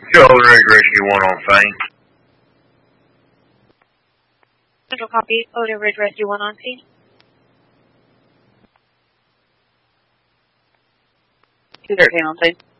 Show Rig Rescue 1 on scene. Central copy, Oda Ridge Rescue 1 on scene. 213 on scene.